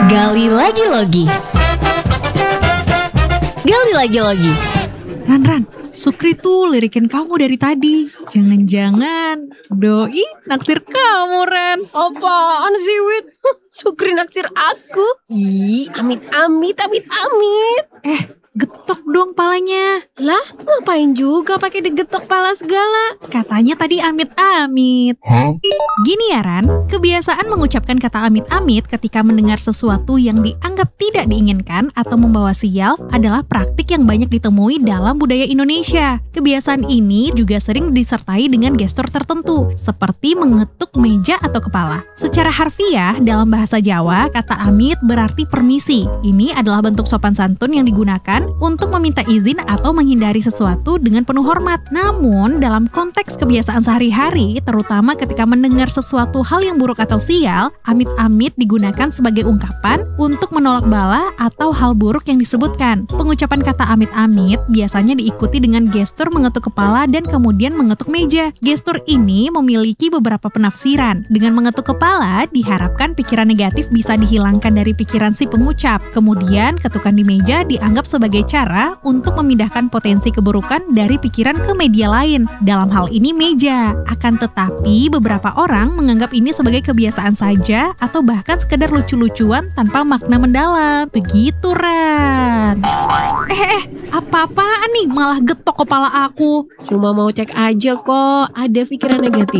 Gali lagi logi. Gali lagi logi. Ran, Sukri tuh lirikin kamu dari tadi. Jangan-jangan Doi naksir kamu, Ran. Apaan sih, Wit? Sukri naksir aku? Ih, amit-amit. Getok dong palanya. Lah, ngapain juga pakai digetok pala segala? Katanya tadi amit-amit. Gini ya, Ran, kebiasaan mengucapkan kata amit-amit ketika mendengar sesuatu yang dianggap tidak diinginkan atau membawa sial adalah praktik yang banyak ditemui dalam budaya Indonesia. Kebiasaan ini juga sering disertai dengan gestur tertentu, seperti mengetuk meja atau kepala. Secara harfiah, dalam bahasa Jawa, kata amit berarti permisi. Ini adalah bentuk sopan santun yang digunakan untuk meminta izin atau menghindari sesuatu dengan penuh hormat. Namun, dalam konteks kebiasaan sehari-hari, terutama ketika mendengar sesuatu hal yang buruk atau sial, amit-amit digunakan sebagai ungkapan untuk menolak bala atau hal buruk yang disebutkan. Pengucapan kata amit-amit biasanya diikuti dengan gestur mengetuk kepala dan kemudian mengetuk meja. Gestur ini memiliki beberapa penafsiran. Dengan mengetuk kepala, diharapkan pikiran negatif bisa dihilangkan dari pikiran si pengucap. Kemudian, ketukan di meja dianggap sebagai cara untuk memindahkan potensi keburukan dari pikiran ke media lain. Dalam hal ini meja. Akan tetapi beberapa orang menganggap ini sebagai kebiasaan saja atau bahkan sekedar lucu-lucuan tanpa makna mendalam. Begitu, Ran. Apa-apaan nih malah getok kepala aku? Cuma mau cek aja kok, ada pikiran negatif